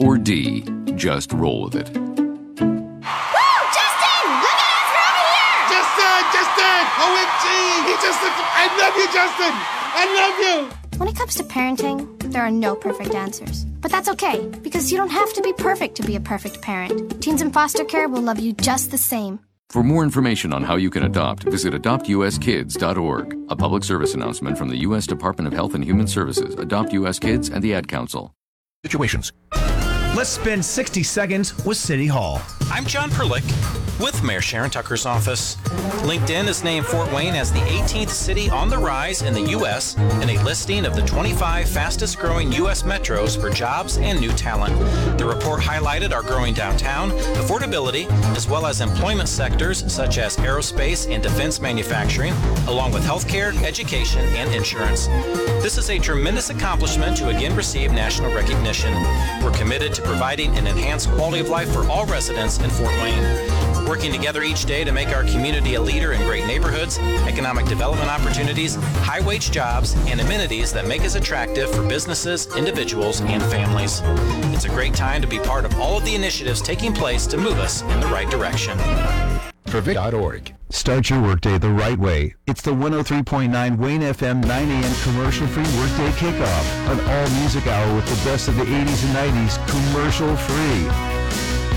Or D, just roll with it? Woo! Justin! Look at us! We're over here! Justin! OMG! I love you, Justin! I love you! When it comes to parenting, there are no perfect answers. But that's okay, because you don't have to be perfect to be a perfect parent. Teens in foster care will love you just the same. For more information on how you can adopt, visit adoptuskids.org. A public service announcement from the U.S. Department of Health and Human Services, Adopt U.S. Kids, and the Ad Council. Situations. Let's spend 60 seconds with City Hall. I'm John Perlick with Mayor Sharon Tucker's office. LinkedIn has named Fort Wayne as the 18th city on the rise in the U.S. in a listing of the 25 fastest growing U.S. metros for jobs and new talent. The report highlighted our growing downtown, affordability, as well as employment sectors such as aerospace and defense manufacturing, along with healthcare, education, and insurance. This is a tremendous accomplishment to again receive national recognition. We're committed to providing an enhanced quality of life for all residents in Fort Wayne. Working together each day to make our community a leader in great neighborhoods, economic development opportunities, high-wage jobs, and amenities that make us attractive for businesses, individuals, and families. It's a great time to be part of all of the initiatives taking place to move us in the right direction. Prevent.org. Start your workday the right way. It's the 103.9 Wayne FM 9 a.m. commercial-free workday kickoff. An all-music hour with the best of the 80s and 90s commercial-free.